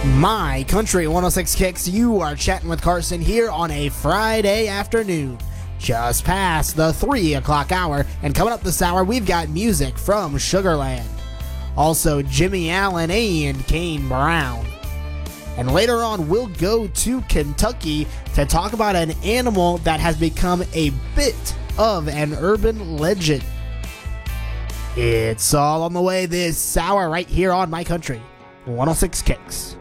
My Country 106 Kicks, you are chatting with Carson here on a Friday afternoon, just past the 3 o'clock hour. And coming up this hour, we've got music from Sugarland. Also, Jimmy Allen and Kane Brown. And later on, we'll go to Kentucky to talk about an animal that has become a bit of an urban legend. It's all on the way this hour right here on My Country 106 Kicks.